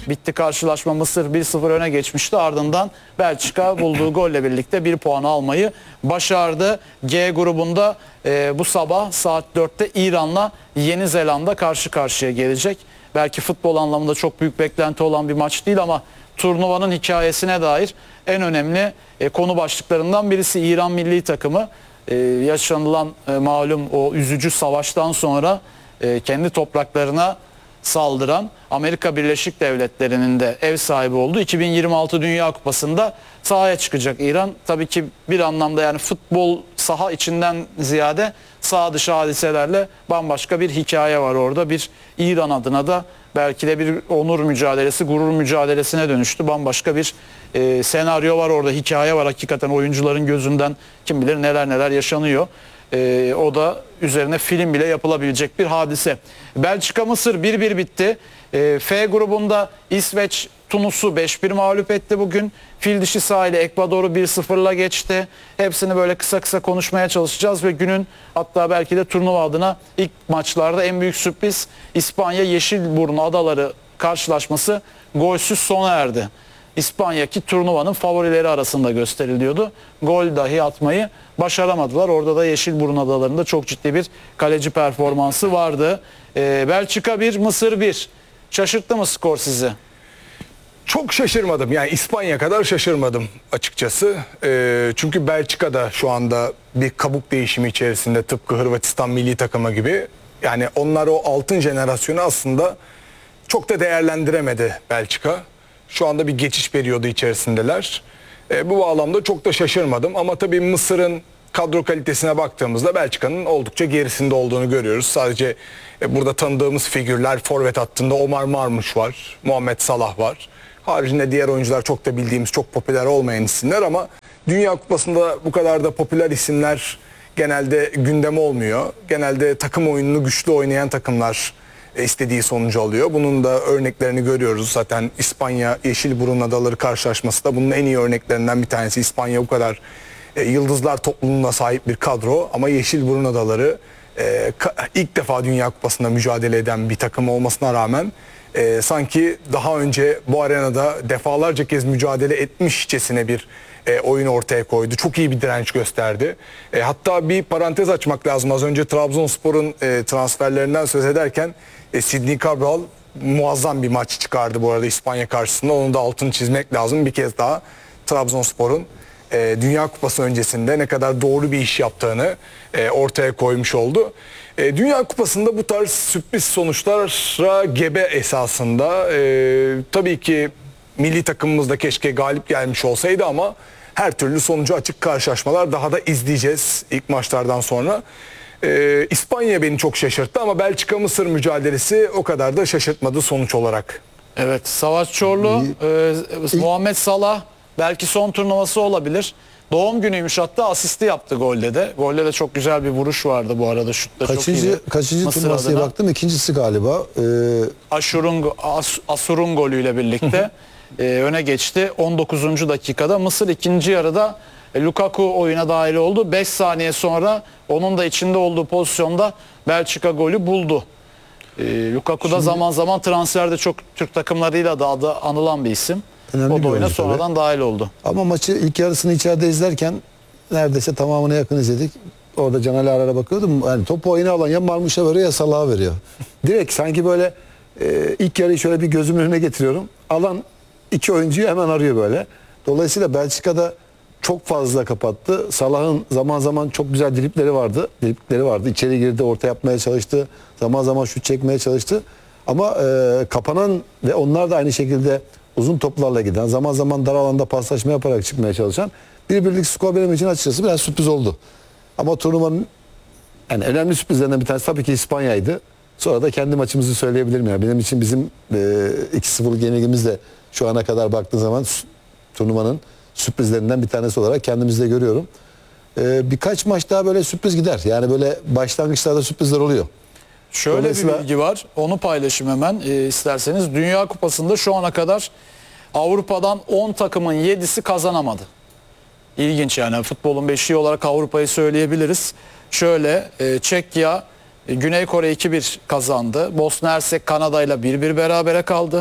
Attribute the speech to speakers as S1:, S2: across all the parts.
S1: bitti karşılaşma. Mısır 1-0 öne geçmişti. Ardından Belçika bulduğu golle birlikte 1 puan almayı başardı. G grubunda bu sabah saat 4'te İran'la Yeni Zelanda karşı karşıya gelecek. Belki futbol anlamında çok büyük beklenti olan bir maç değil ama turnuvanın hikayesine dair en önemli konu başlıklarından birisi İran milli takımı. Yaşanılan malum o üzücü savaştan sonra kendi topraklarına saldıran Amerika Birleşik Devletleri'nin de ev sahibi olduğu 2026 Dünya Kupası'nda sahaya çıkacak İran. Tabii ki bir anlamda yani futbol saha içinden ziyade saha dışı hadiselerle bambaşka bir hikaye var orada. Bir İran adına da belki de bir onur mücadelesi, gurur mücadelesine dönüştü. Bambaşka bir senaryo var orada, hikaye var. Hakikaten oyuncuların gözünden kim bilir neler neler yaşanıyor. O da üzerine film bile yapılabilecek bir hadise. Belçika-Mısır 1-1 bitti. F grubunda İsveç Tunus'u 5-1 mağlup etti bugün. Fil dişi sahili Ekvador'u 1-0'la geçti. Hepsini böyle kısa kısa konuşmaya çalışacağız ve günün hatta belki de turnuva adına ilk maçlarda en büyük sürpriz İspanya Yeşilburnu Adaları karşılaşması golsüz sona erdi. İspanya ki turnuvanın favorileri arasında gösteriliyordu. Gol dahi atmayı başaramadılar. Orada da Yeşilburnu Adaları'nda çok ciddi bir kaleci performansı vardı. Belçika 1, Mısır 1. Şaşırttı mı skor sizi?
S2: Çok şaşırmadım. Yani İspanya kadar şaşırmadım açıkçası. Çünkü Belçika da şu anda bir kabuk değişimi içerisinde, tıpkı Hırvatistan milli takımı gibi. Yani onlar o altın jenerasyonu aslında çok da değerlendiremedi Belçika. Şu anda bir geçiş periyodu içerisindeler. Bu bağlamda çok da şaşırmadım. Ama tabii Mısır'ın kadro kalitesine baktığımızda Belçika'nın oldukça gerisinde olduğunu görüyoruz. Sadece burada tanıdığımız figürler, forvet hattında Omar Marmuş var, Muhammed Salah var. Haricinde diğer oyuncular çok da bildiğimiz, çok popüler olmayan isimler ama Dünya Kupası'nda bu kadar da popüler isimler genelde gündeme olmuyor. Genelde takım oyununu güçlü oynayan takımlar istediği sonucu alıyor. Bunun da örneklerini görüyoruz. Zaten İspanya Yeşilburnu Adaları karşılaşması da bunun en iyi örneklerinden bir tanesi. İspanya bu kadar yıldızlar topluluğuna sahip bir kadro ama Yeşilburnu Adaları ilk defa Dünya Kupası'nda mücadele eden bir takım olmasına rağmen sanki daha önce bu arenada defalarca kez mücadele etmişçesine bir oyun ortaya koydu. Çok iyi bir direnç gösterdi. Hatta bir parantez açmak lazım. Az önce Trabzonspor'un transferlerinden söz ederken Sidney Cabral muazzam bir maç çıkardı bu arada İspanya karşısında. Onun da altını çizmek lazım. Bir kez daha Trabzonspor'un Dünya Kupası öncesinde ne kadar doğru bir iş yaptığını ortaya koymuş oldu. Dünya Kupası'nda bu tarz sürpriz sonuçlara gebe esasında. Tabii ki milli takımımız da keşke galip gelmiş olsaydı ama her türlü sonucu açık karşılaşmalar daha da izleyeceğiz ilk maçlardan sonra. İspanya beni çok şaşırttı ama Belçika-Mısır mücadelesi o kadar da şaşırtmadı sonuç olarak.
S1: Evet, Savaş Çorlu, Muhammed Salah belki son turnuvası olabilir. Doğum günüymüş, hatta asisti yaptı golde de. Golde de çok güzel bir vuruş vardı bu arada. Şutta çok iyiydi.
S3: Kaçıncı turnuvasına baktım? İkincisi galiba.
S1: Asur'un golüyle birlikte öne geçti. 19. dakikada Mısır ikinci yarıda Lukaku oyuna dahil oldu. 5 saniye sonra onun da içinde olduğu pozisyonda Belçika golü buldu. Lukaku da zaman zaman transferde çok Türk takımlarıyla da adı anılan bir isim. O da oyuna sonradan dahil oldu.
S3: Ama maçı ilk yarısını içeride izlerken neredeyse tamamına yakın izledik. Orada Caner Arar'a bakıyordum. Yani topu oyuna alan ya Marmuş'a veriyor ya Salah'a veriyor. Direkt sanki böyle ilk yarıyı şöyle bir gözümün önüne getiriyorum. Alan iki oyuncuyu hemen arıyor böyle. Dolayısıyla Belçika'da çok fazla kapattı. Salah'ın zaman zaman çok güzel dripleri vardı. İçeri girdi, orta yapmaya çalıştı. Zaman zaman şut çekmeye çalıştı. Ama kapanan ve onlar da aynı şekilde uzun toplarla giden, zaman zaman dar alanda paslaşma yaparak çıkmaya çalışan bir birlik skor benim için açıkçası biraz sürpriz oldu. Ama turnuvanın yani önemli sürprizlerinden bir tanesi tabii ki İspanya'ydı. Sonra da kendi maçımızı söyleyebilirim ya. Benim için bizim 2-0'lık yenilgimiz de şu ana kadar baktığın zaman turnuvanın sürprizlerinden bir tanesi olarak kendimizde görüyorum. Birkaç maç daha böyle sürpriz gider. Yani böyle başlangıçlarda sürprizler oluyor.
S1: Şöyle bir bilgi var. Onu paylaşayım hemen isterseniz. Dünya Kupası'nda şu ana kadar Avrupa'dan 10 takımın 7'si kazanamadı. İlginç yani. Futbolun beşiği olarak Avrupa'yı söyleyebiliriz. Şöyle Çekya Güney Kore 2-1 kazandı. Bosna Hersek Kanada ile 1-1 berabere kaldı.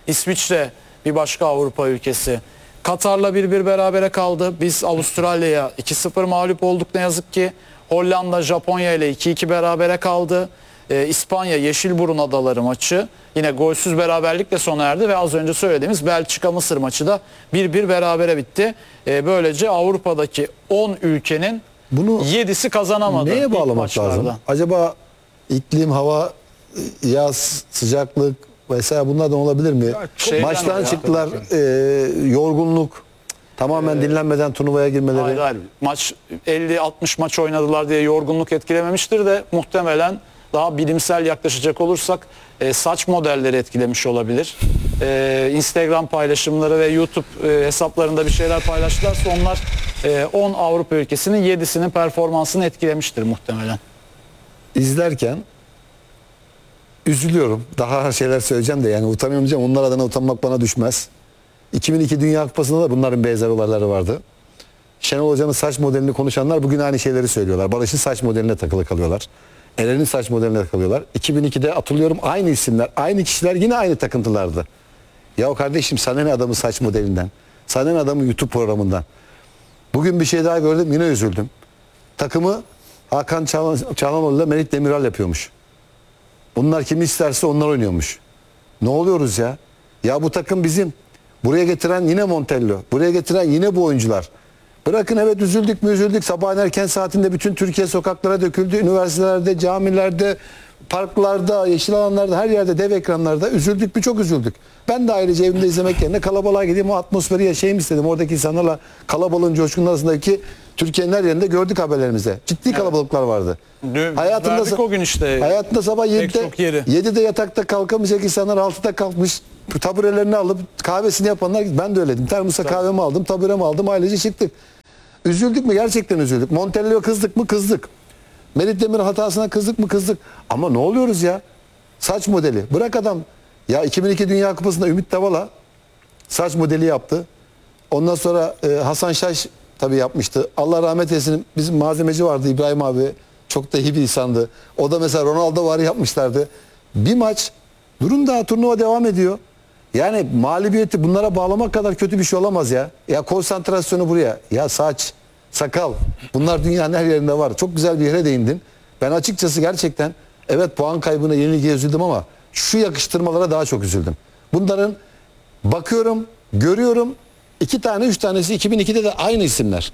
S1: İsviçre bir başka Avrupa ülkesi. Katar'la 1-1 berabere kaldı. Biz Avustralya'ya 2-0 mağlup olduk ne yazık ki. Hollanda Japonya ile 2-2 berabere kaldı. İspanya Yeşilburun Adaları maçı yine golsüz beraberlikle sona erdi ve az önce söylediğimiz Belçika Mısır maçı da 1-1 berabere bitti. Böylece Avrupa'daki 10 ülkenin
S3: Bunu
S1: 7'si kazanamadı.
S3: neye
S1: ilk
S3: bağlamak
S1: maçlarda.
S3: lazım? Acaba iklim, hava, yaz, sıcaklık vesaire bunlardan olabilir mi?
S1: şeyden
S3: Maçtan
S1: ya.
S3: çıktılar, yorgunluk, tamamen dinlenmeden turnuvaya girmeleri.
S1: Hayır hayır. Maç 50-60 maç oynadılar diye yorgunluk etkilememiştir de muhtemelen daha bilimsel yaklaşacak olursak saç modelleri etkilemiş olabilir. Instagram paylaşımları ve YouTube hesaplarında bir şeyler paylaştılarsa onlar 10 Avrupa ülkesinin 7'sinin performansını etkilemiştir muhtemelen.
S3: İzlerken üzülüyorum. Daha şeyler söyleyeceğim de yani utanıyorum. Onlar adına utanmak bana düşmez. 2002 Dünya Kupası'nda da bunların benzer olayları vardı. Şenol Hoca'nın saç modelini konuşanlar bugün aynı şeyleri söylüyorlar. Barış'ın saç modeline takılı kalıyorlar. Eren'in saç modeline takılıyorlar. 2002'de hatırlıyorum aynı isimler, aynı kişiler yine aynı takıntılardı. Ya kardeşim sana ne adamın saç modelinden? Sana ne adamın YouTube programından? Bugün bir şey daha gördüm yine üzüldüm. Takımı Hakan Çalhanoğlu ile Melik Demiral yapıyormuş. Bunlar kim isterse onlar oynuyormuş. Ne oluyoruz ya? Ya bu takım bizim. Buraya getiren yine Montello. Buraya getiren yine bu oyuncular. Bırakın evet üzüldük mü üzüldük. Sabahın erken saatinde bütün Türkiye sokaklara döküldü. Üniversitelerde, camilerde, parklarda, yeşil alanlarda her yerde dev ekranlarda üzüldük mü çok üzüldük. Ben de ayrıca evimde izlemek yerine kalabalığa gideyim o atmosferi yaşayayım istedim. Oradaki insanlarla kalabalığın coşkunun arasındaki Türkiye'nin her yerinde gördük haberlerimizde. Ciddi kalabalıklar vardı.
S1: Verdik o gün işte.
S3: Hayatında sabah
S1: pek çok yeri.
S3: 7'de yatakta kalkamayacak insanlar 6'da kalkmış. Taburelerini alıp kahvesini yapanlar ben de öyleydim. Termosa kahvemi aldım, taburemi aldım, ailece çıktık. Üzüldük mü? Gerçekten üzüldük. Montello'ya kızdık mı? Kızdık. Melik Demir hatasına kızdık mı? Kızdık. Ama ne oluyoruz ya? Saç modeli. Bırak adam. Ya 2002 Dünya Kupası'nda Ümit Davala saç modeli yaptı. Ondan sonra Hasan Şaş tabii yapmıştı. Allah rahmet eylesin. Bizim malzemeci vardı İbrahim abi. Çok da iyi bir insandı. O da mesela Ronaldo var yapmışlardı. Bir maç durun daha turnuva devam ediyor. Yani mağlubiyeti bunlara bağlamak kadar kötü bir şey olamaz ya. Ya konsantrasyonu buraya. Ya saç, sakal. Bunlar dünyanın her yerinde var. Çok güzel bir yere değindin. Ben açıkçası gerçekten evet puan kaybına yenilgiye üzüldüm ama şu yakıştırmalara daha çok üzüldüm. Bunların bakıyorum, görüyorum 2 tane 3 tanesi 2002'de de aynı isimler.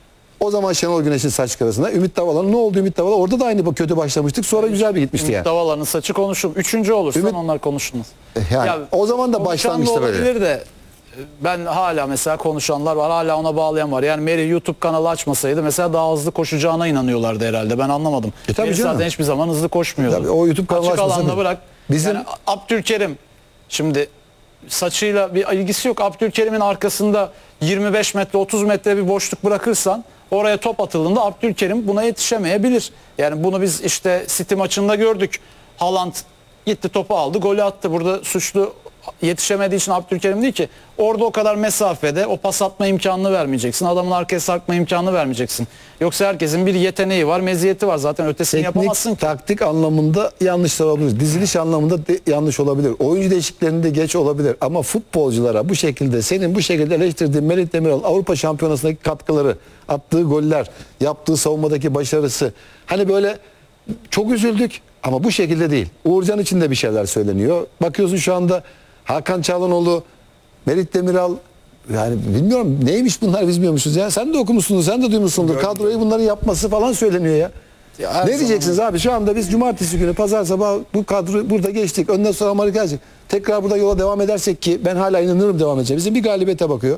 S3: O zaman Şenol Güneş'in saç karasına Ümit Davala'nın ne oldu Ümit Davala? Orada da aynı kötü başlamıştık. Sonra güzel bir gitmişti
S1: Ümit
S3: yani.
S1: Davala'nın saçı konuşur. 3. olursan onlar konuşulmaz.
S3: Yani
S1: Ya,
S3: o zaman da
S1: konuşan da
S3: başlangıçta böyle.
S1: olabilir de ben hala mesela konuşanlar var. Hala ona bağlayan var. Yani Mary YouTube kanalı açmasaydı mesela daha hızlı koşacağına inanıyorlardı herhalde. Ben anlamadım.
S3: tabii
S1: Mary
S3: canım.
S1: zaten hiçbir zaman hızlı koşmuyordu.
S3: Tabii, o YouTube kanalı
S1: Açık
S3: açmasa
S1: alanda
S3: bile.
S1: bırak.
S3: Bizim-
S1: Yani Abdülkerim şimdi saçıyla bir ilgisi yok. Abdülkerim'in arkasında 25 metre 30 metre bir boşluk bırakırsan oraya top atıldığında Abdülkerim buna yetişemeyebilir. Yani bunu biz işte City maçında gördük. Haaland gitti topu aldı golü attı. Burada suçlu yetişemediği için Abdülkerim değil ki. Orada o kadar mesafede o pas atma imkanını vermeyeceksin. Adamın arkaya sarkma imkanını vermeyeceksin. Yoksa herkesin bir yeteneği var, meziyeti var. Zaten ötesini yapamazsın
S3: Teknik,
S1: ki.
S3: taktik anlamında yanlışlar olabilir. Diziliş anlamında yanlış olabilir. Oyuncu değişikliklerinde geç olabilir. Ama futbolculara bu şekilde senin bu şekilde eleştirdiğin Melik Demiral Avrupa Şampiyonası'ndaki katkıları, attığı goller, yaptığı savunmadaki başarısı. Hani böyle çok üzüldük ama bu şekilde değil. Uğurcan için de bir şeyler söyleniyor. Bakıyorsun şu anda Hakan Çalhanoğlu, Melik Demiral yani bilmiyorum neymiş bunlar biz bilmiyormuşuz ya. Sen de okumuşsundur, sen de duymuşsundur. Kadroyu bunları yapması falan söyleniyor ya.
S1: Ya her
S3: Ne diyeceksiniz abi? Şu anda biz cumartesi günü pazar sabah bu kadro burada geçtik. Önden sonra Amerika gelecek. Tekrar burada yola devam edersek ki ben hala inanırım devam edeceğim. Bizim bir galibiyete bakıyor.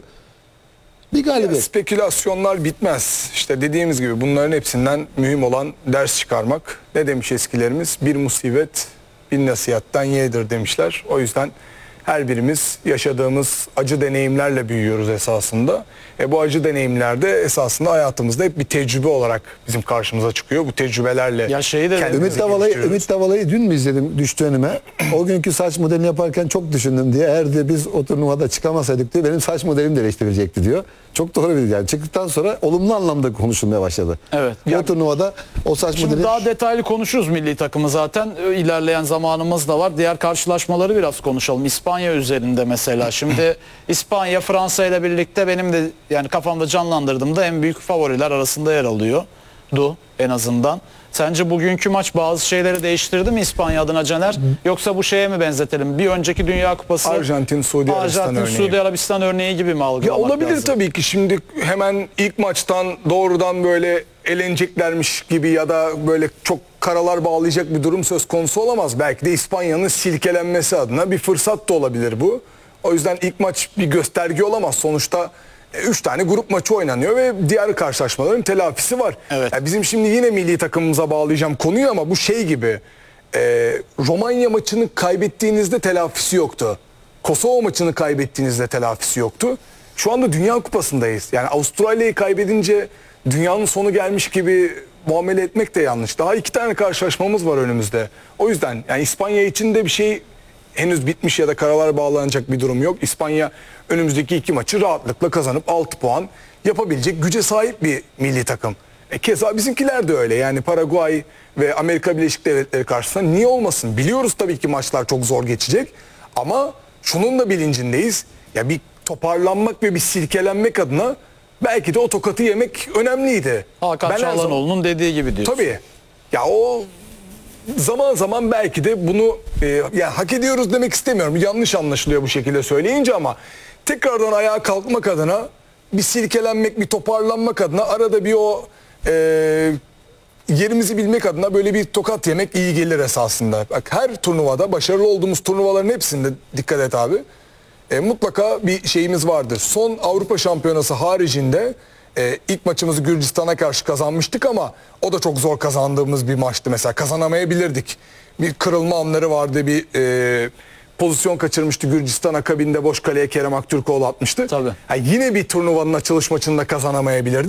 S3: Bir galibiyet.
S2: Spekülasyonlar bitmez. İşte dediğimiz gibi bunların hepsinden mühim olan ders çıkarmak. Ne demiş eskilerimiz? Bir musibet bir nasihattan yeğdir demişler. O yüzden her birimiz yaşadığımız acı deneyimlerle büyüyoruz esasında. Bu acı deneyimler de esasında hayatımızda hep bir tecrübe olarak bizim karşımıza çıkıyor. Bu tecrübelerle
S1: Ya şeyi de-
S2: kendimizi geliştiriyoruz.
S3: Ümit Davala'yı dün mü izledim düştü önüme. O günkü saç modelini yaparken çok düşündüm diye. Eğer de biz o turnuvada çıkamasaydık diyor benim saç modelim de eleştirilecekti diyor. Çok doğru bir yani. Çıktıktan sonra olumlu anlamda konuşulmaya başladı.
S1: Evet.
S3: O turnuvada o saç
S1: Şimdi
S3: modeli
S1: daha detaylı konuşuruz milli takımı zaten. İlerleyen zamanımız da var. Diğer karşılaşmaları biraz konuşalım. İspanya İspanya üzerinde mesela. Şimdi İspanya Fransa ile birlikte benim de yani kafamda canlandırdığımda en büyük favoriler arasında yer alıyordu en azından. Sence bugünkü maç bazı şeyleri değiştirdi mi İspanya adına Caner? Yoksa bu şeye mi benzetelim? Bir önceki Dünya Kupası
S2: Arjantin, Suudi Arabistan örneği.
S1: Suudi Arabistan örneği gibi mi
S2: Ya
S1: algılamak
S2: olabilir
S1: lazım?
S2: tabii ki. Şimdi hemen ilk maçtan doğrudan böyle eleneceklermiş gibi ya da böyle çok karalar bağlayacak bir durum söz konusu olamaz. Belki de İspanya'nın silkelenmesi adına bir fırsat da olabilir bu. O yüzden ilk maç bir gösterge olamaz. Sonuçta 3 tane grup maçı oynanıyor ve diğer karşılaşmaların telafisi var.
S1: Evet.
S2: Ya bizim şimdi yine milli takımımıza bağlayacağım konuyu ama bu şey gibi Romanya maçını kaybettiğinizde telafisi yoktu. Kosova maçını kaybettiğinizde telafisi yoktu. Şu anda Dünya Kupası'ndayız. Yani Avustralya'yı kaybedince dünyanın sonu gelmiş gibi muamele etmek de yanlış. Daha 2 tane karşılaşmamız var önümüzde. O yüzden yani İspanya için de bir şey henüz bitmiş ya da karalar bağlanacak bir durum yok. İspanya önümüzdeki 2 maçı rahatlıkla kazanıp 6 puan yapabilecek güce sahip bir milli takım. Keza bizimkiler de öyle. Yani Paraguay ve Amerika Birleşik Devletleri karşısında niye olmasın? Biliyoruz tabii ki maçlar çok zor geçecek. Ama şunun da bilincindeyiz. Ya bir toparlanmak ve bir silkelenmek adına belki de o tokatı yemek önemliydi.
S1: Hakan
S2: Ben her zaman-
S1: Çalhanoğlu'nun dediği gibi diyorsun.
S2: Tabii. Ya o zaman zaman belki de bunu ya hak ediyoruz demek istemiyorum. Yanlış anlaşılıyor bu şekilde söyleyince ama tekrardan ayağa kalkmak adına bir silkelenmek, bir toparlanmak adına arada bir o yerimizi bilmek adına böyle bir tokat yemek iyi gelir esasında. Bak her turnuvada, başarılı olduğumuz turnuvaların hepsinde dikkat et abi. Mutlaka bir şeyimiz vardır. Son Avrupa Şampiyonası haricinde ilk maçımızı Gürcistan'a karşı kazanmıştık ama o da çok zor kazandığımız bir maçtı mesela. Kazanamayabilirdik. Bir kırılma anları vardı, bir pozisyon kaçırmıştı Gürcistan, akabinde boş kaleye Kerem Aktürkoğlu atmıştı.
S1: Tabii.
S2: Yani yine bir turnuvanın açılış maçında kazanamayabilirdik.